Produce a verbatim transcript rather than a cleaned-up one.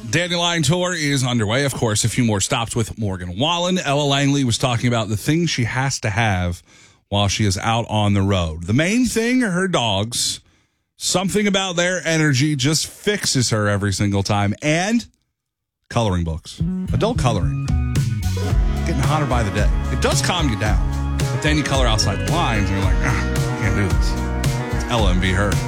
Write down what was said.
Dandelion Tour is underway. Of course, a few more stops with Morgan Wallen. Ella Langley was talking about the things she has to have while she is out on the road. The main thing are her dogs. Something about their energy just fixes her every single time. And coloring books. Adult coloring. Getting hotter by the day. It does calm you down. But then you color outside the lines and you're like, ah, can't do this. It's Ella and Be Heard.